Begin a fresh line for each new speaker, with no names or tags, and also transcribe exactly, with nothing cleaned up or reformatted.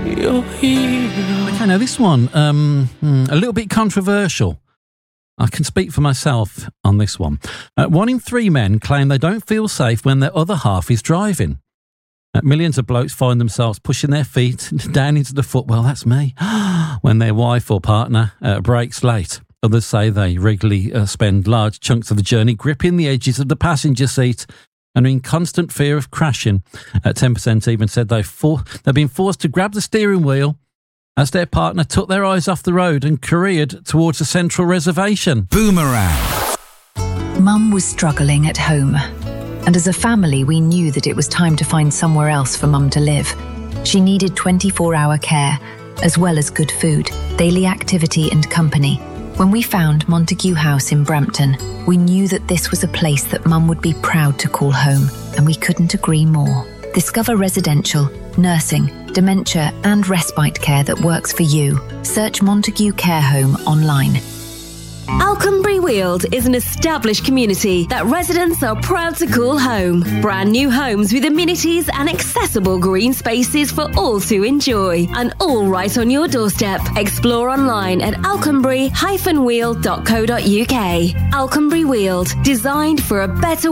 you're here.
Okay, now this one, um, a little bit controversial. I can speak for myself on this one. Uh, one in three men claim they don't feel safe when their other half is driving. Uh, millions of blokes find themselves pushing their feet down into the footwell, that's me, when their wife or partner uh, brakes late. Others say they regularly uh, spend large chunks of the journey gripping the edges of the passenger seat and are in constant fear of crashing. Uh, ten percent even said they've, for- they've been forced to grab the steering wheel as their partner took their eyes off the road and careered towards a central reservation.
Boomerang.
Mum was struggling at home, and as a family we knew that it was time to find somewhere else for Mum to live. She needed twenty-four hour care, as well as good food, daily activity and company. When we found Montague House in Brampton, we knew that this was a place that Mum would be proud to call home, and we couldn't agree more. Discover residential, nursing, dementia and respite care that works for you. Search Montague Care Home online.
Alconbury Weald is an established community that residents are proud to call home. Brand new homes with amenities and accessible green spaces for all to enjoy. And all right on your doorstep. Explore online at alconbury dash weald dot co dot uk. Alconbury Weald, designed for a better